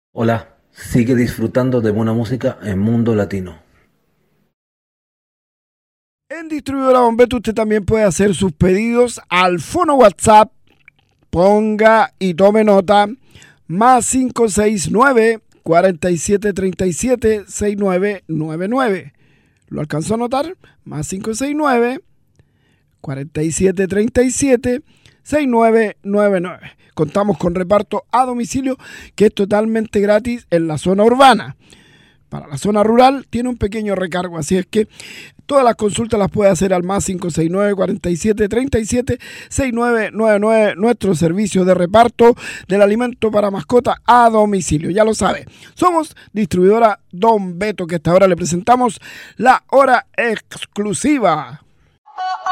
Hola, sigue disfrutando de buena música en Mundo Latino. En Distribuidora Don Beto usted también puede hacer sus pedidos al fono WhatsApp. Ponga y tome nota. Más 569 4737 6999. ¿Lo alcanzó a notar? Más 569 4737 6999. Contamos con reparto a domicilio que es totalmente gratis en la zona urbana. Para la zona rural tiene un pequeño recargo, así es que todas las consultas las puede hacer al más 569 4737 6999, nuestro servicio de reparto del alimento para mascota a domicilio. Ya lo sabe, somos distribuidora Don Beto, que hasta ahora le presentamos la hora exclusiva.